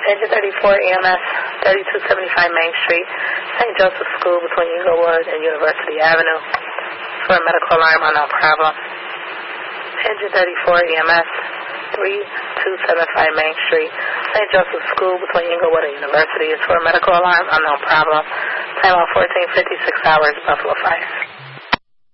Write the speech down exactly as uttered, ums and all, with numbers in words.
Engine thirty-four E M S, thirty-two seventy-five Main Street, Saint Joseph School between Inglewood and University Avenue. For a medical alarm, unknown problem. Engine thirty-four E M S, thirty-two seventy-five Main Street, Saint Joseph School between Inglewood and University. Is for a medical alarm, unknown problem. Time on fourteen fifty-six hours, Buffalo Fire.